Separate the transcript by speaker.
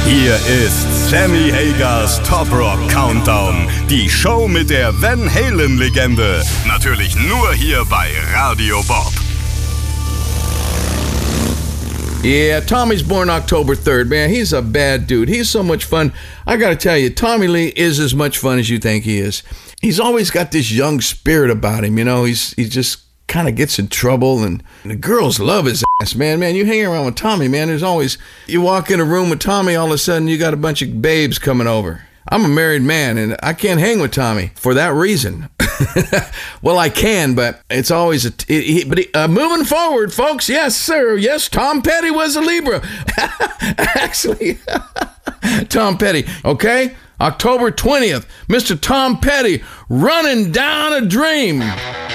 Speaker 1: Hier ist Sammy Hagers Top Rock Countdown. Die Show mit der Van Halen-Legende. Natürlich nur hier bei Radio Bob.
Speaker 2: Yeah, Tommy's born October 3rd, man. He's a bad dude. He's so much fun. I gotta tell you, Tommy Lee is as much fun as you think he is. He's always got this young spirit about him, you know. He just kind of gets in trouble, and the girls love his ass, man. Man, you hang around with Tommy, man, there's always, you walk in a room with Tommy, all of a sudden you got a bunch of babes coming over. I'm a married man, and I can't hang with Tommy for that reason. Well, I can, but it's always moving forward, folks. Yes, sir. Yes, Tom Petty was a Libra. Actually, Tom Petty. Okay, October 20th, Mr. Tom Petty, Running Down a Dream.